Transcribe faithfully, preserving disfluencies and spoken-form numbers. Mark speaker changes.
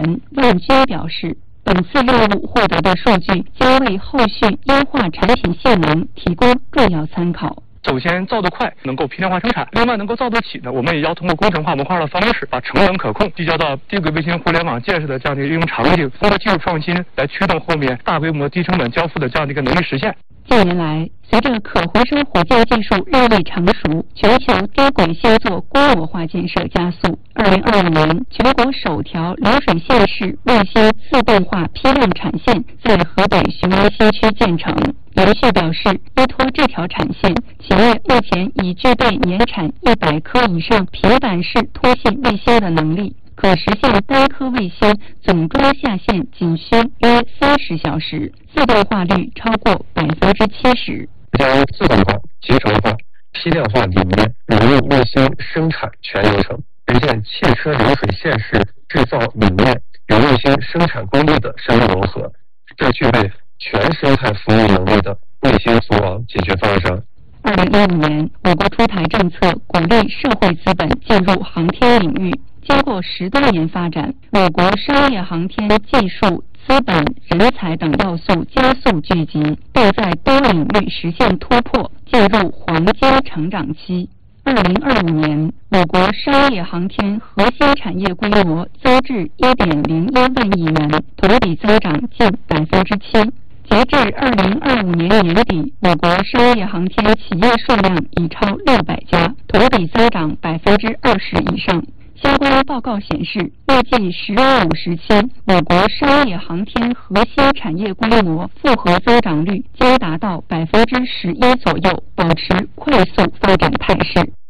Speaker 1: 员万军表示，本次任务获得的数据将为后续优化产品性能提供重要参考。
Speaker 2: 首先造得快，能够批量化生产；另外能够造得起呢，我们也要通过工程化模块的方式，把成本可控聚焦到低轨卫星互联网建设的这样的一个应用场景，通过技术创新来驱动后面大规模低成本交付的这样的一个能力实现。
Speaker 1: 近年来，随着可回收火箭技术日益成熟，全球低轨星座规模化建设加速。二零二五年，全国首条流水线式卫星自动化批量产线在河北雄安新区建成。延续表示，依托这条产线，企业目前已具备年产一百颗以上平板式通信卫星的能力，可实现单颗卫星总装下线仅需约三十小时，自动化率超过百分之七十。
Speaker 3: 将自动化、集成化、批量化理念融入卫星生产全流程，实现汽车流水线式制造理念与卫星生产工艺的深入融合，这具备全生态服务能力的卫星组网解决方案。
Speaker 1: 二零一五年，我国出台政策，鼓励社会资本进入航天领域。经过十多年发展，我国商业航天技术、资本、人才等要素加速聚集，并在多领域实现突破，进入黄金成长期。二零二五年，我国商业航天核心产业规模增至一点零一万亿元，同比增长近百分之七。截至二零二五年年底，我国商业航天企业数量已超六百家，同比增长百分之二十以上。相关报告显示，预计“十五”时期，我国商业航天核心产业规模复合增长率将达到百分之十一左右，保持快速发展态势。